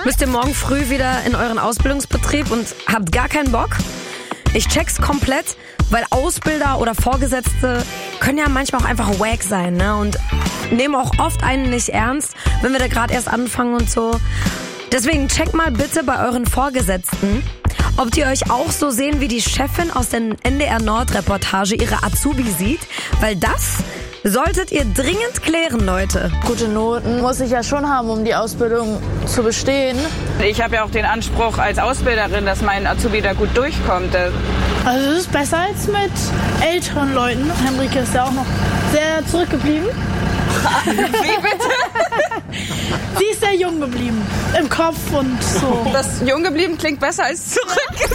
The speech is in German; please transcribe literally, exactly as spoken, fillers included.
Müsst ihr morgen früh wieder in euren Ausbildungsbetrieb und habt gar keinen Bock? Ich check's komplett, weil Ausbilder oder Vorgesetzte können ja manchmal auch einfach wack sein, ne? Und nehmen auch oft einen nicht ernst, wenn wir da gerade erst anfangen und so. Deswegen checkt mal bitte bei euren Vorgesetzten, ob die euch auch so sehen, wie die Chefin aus der N D R Nord-Reportage ihre Azubi sieht, weil das solltet ihr dringend klären, Leute. Gute Noten muss ich ja schon haben, um die Ausbildung zu bestehen. Ich habe ja auch den Anspruch als Ausbilderin, dass mein Azubi da gut durchkommt. Also es ist besser als mit älteren Leuten. Henrike ist ja auch noch sehr zurückgeblieben. Wie bitte? Sie ist sehr jung geblieben. Im Kopf und so. Das jung geblieben klingt besser als zurückgeblieben.